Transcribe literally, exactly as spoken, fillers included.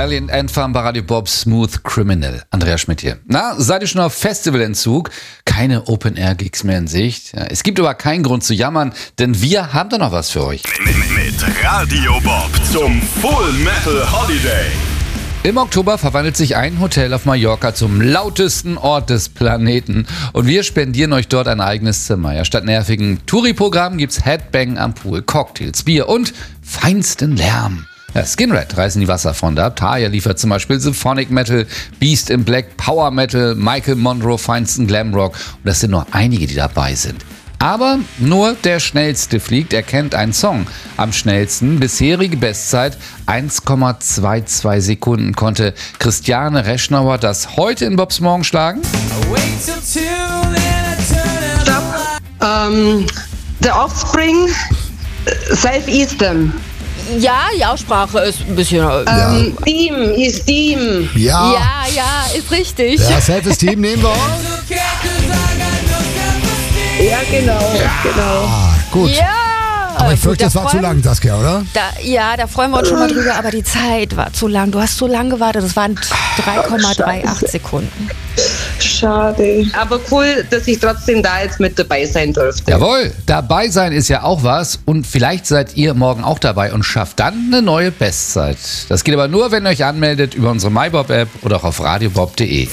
Alien Anthem bei Radio Bob, Smooth Criminal. Andreas Schmidt hier. Na, seid ihr schon auf Festivalentzug? Keine Open-Air-Gigs mehr in Sicht? Ja, es gibt aber keinen Grund zu jammern, denn wir haben da noch was für euch. Mit Radio Bob zum Full Metal Holiday. Im Oktober verwandelt sich ein Hotel auf Mallorca zum lautesten Ort des Planeten und wir spendieren euch dort ein eigenes Zimmer. Ja, statt nervigen Touri-Programmen gibt's Headbang am Pool, Cocktails, Bier und feinsten Lärm. Ja, Skinred reißen die Wasserfronte ab. Tarja liefert zum Beispiel Symphonic Metal, Beast in Black, Power Metal, Michael Monroe, feinsten Glamrock. Und das sind nur einige, die dabei sind. Aber nur der Schnellste fliegt, er kennt einen Song. Am schnellsten, bisherige Bestzeit eins Komma zweiundzwanzig Sekunden konnte Christiane Reschnauer das heute in Bobs Morgen schlagen. Stopp. Ähm, The Offspring, Self Eastem. Ja, die Aussprache ist ein bisschen... Ja. Ähm, Team, ist Team. Ja, Ja, ja, ist richtig. ja, Self-Esteem nehmen wir. Ja, genau, genau. Ah, gut. Ja. Aber ich Gut, fürchte, da das war zu freuen- lang, Saskia, oder? Da, ja, da freuen wir uns schon mal drüber, aber die Zeit war zu lang. Du hast zu lang gewartet. Das waren drei Komma achtunddreißig Sekunden. Schade. Aber cool, dass ich trotzdem da jetzt mit dabei sein durfte. Jawohl, dabei sein ist ja auch was und vielleicht seid ihr morgen auch dabei und schafft dann eine neue Bestzeit. Das geht aber nur, wenn ihr euch anmeldet über unsere MyBob-App oder auch auf radiobob punkt de.